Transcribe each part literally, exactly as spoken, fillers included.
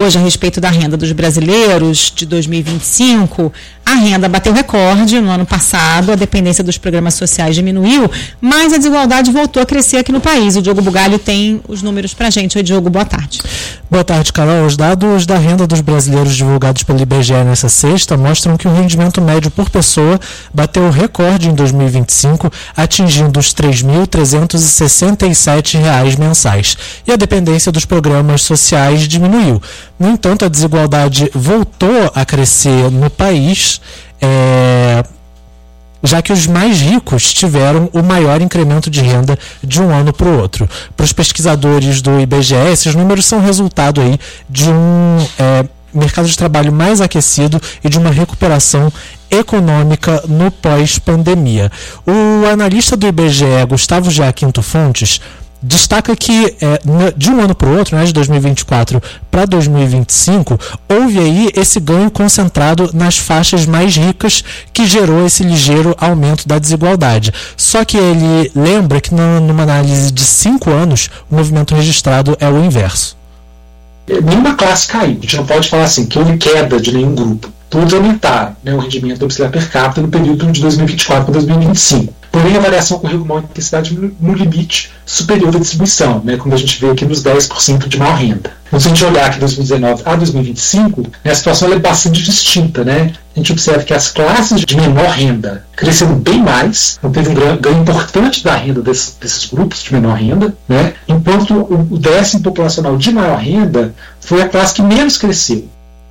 hoje a respeito da renda dos brasileiros de dois mil e vinte e cinco. A renda bateu recorde no ano passado, a dependência dos programas sociais diminuiu, mas a desigualdade voltou a crescer aqui no país. O Diogo Bugalho tem os números para a gente. Oi, Diogo, boa tarde. Boa tarde, Carol. Os dados da renda dos brasileiros divulgados pelo I B G E nessa sexta mostram que o rendimento médio por pessoa bateu recorde em dois mil e vinte e cinco, atingindo os três mil trezentos e sessenta e sete reais mensais. E a dependência dos programas sociais diminuiu. No entanto, a desigualdade voltou a crescer no país, é, já que os mais ricos tiveram o maior incremento de renda de um ano para o outro. Para os pesquisadores do I B G E, esses números são resultado aí de um é, mercado de trabalho mais aquecido e de uma recuperação econômica no pós-pandemia. O analista do I B G E, Gustavo Giaquinto Fontes, destaca que é, de um ano para o outro, né, de dois mil e vinte e quatro para dois mil e vinte e cinco, houve aí esse ganho concentrado nas faixas mais ricas que gerou esse ligeiro aumento da desigualdade. Só que ele lembra que numa análise de cinco anos, o movimento registrado é o inverso. Nenhuma classe caiu. A gente não pode falar assim que houve queda de nenhum grupo. Todos aumentaram, né, o rendimento domiciliar per capita no período de dois mil e vinte e quatro para dois mil e vinte e cinco. Porém, a variação ocorreu com uma intensidade no limite superior da distribuição, né, como a gente vê aqui nos dez por cento de maior renda. Então, se a gente olhar aqui de dois mil e dezenove a dois mil e vinte e cinco, né, a situação é bastante distinta. Né? A gente observa que as classes de menor renda cresceram bem mais, então teve um ganho importante da renda desses, desses grupos de menor renda, né, enquanto o décimo populacional de maior renda foi a classe que menos cresceu.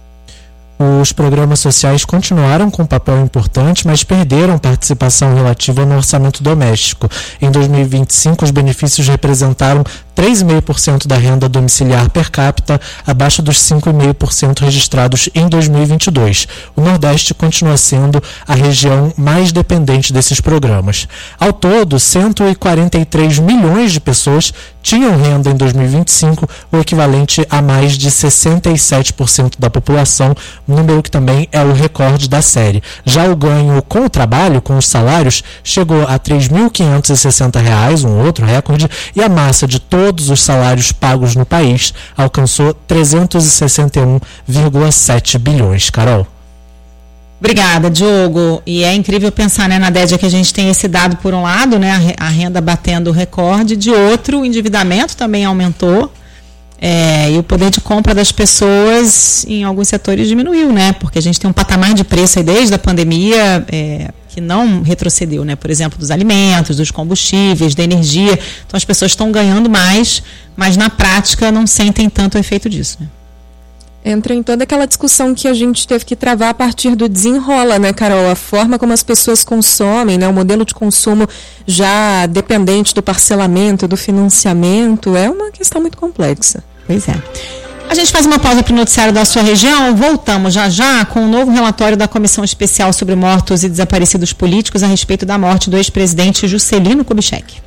Os programas sociais continuaram com um papel importante, mas perderam participação relativa no orçamento doméstico. Em dois mil e vinte e cinco, os benefícios representaram três vírgula cinco por cento da renda domiciliar per capita, abaixo dos cinco vírgula cinco por cento registrados em dois mil e vinte e dois. O Nordeste continua sendo a região mais dependente desses programas. Ao todo, cento e quarenta e três milhões de pessoas tinham renda em dois mil e vinte e cinco, o equivalente a mais de sessenta e sete por cento da população, número que também é o recorde da série. Já o ganho com o trabalho, com os salários, chegou a três mil quinhentos e sessenta reais, um outro recorde, e a massa de todos os salários pagos no país alcançou trezentos e sessenta e um vírgula sete bilhões. Carol. Obrigada, Diogo. E é incrível pensar, né, na Dédia, que a gente tem esse dado por um lado, né, a renda batendo o recorde, de outro, o endividamento também aumentou. É, e o poder de compra das pessoas em alguns setores diminuiu, né? Porque a gente tem um patamar de preço aí desde a pandemia é, que não retrocedeu, né? Por exemplo, dos alimentos, dos combustíveis, da energia. Então as pessoas estão ganhando mais, mas na prática não sentem tanto o efeito disso, né? Entra em toda aquela discussão que a gente teve que travar a partir do desenrola, né, Carol? A forma como as pessoas consomem, né? O modelo de consumo já dependente do parcelamento, do financiamento, é uma questão muito complexa. Pois é. A gente faz uma pausa para o noticiário da sua região. Voltamos já já com o novo relatório da Comissão Especial sobre Mortos e Desaparecidos Políticos a respeito da morte do ex-presidente Juscelino Kubitschek.